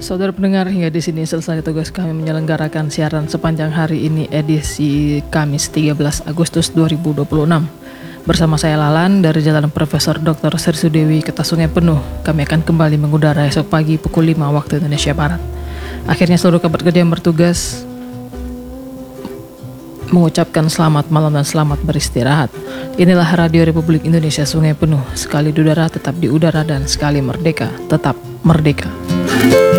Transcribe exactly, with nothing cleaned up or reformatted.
Saudara pendengar, hingga di sini selesai tugas kami menyelenggarakan siaran sepanjang hari ini edisi Kamis tiga belas Agustus dua ribu dua puluh enam. Bersama saya Lalan dari Jalan Profesor doktor Sersudewi Kertasungai Penuh. Kami akan kembali mengudara esok pagi pukul lima waktu Indonesia Barat. Akhirnya seluruh kabar kerja yang bertugas mengucapkan selamat malam dan selamat beristirahat. Inilah Radio Republik Indonesia Sungai Penuh. Sekali di udara tetap di udara dan sekali merdeka tetap merdeka.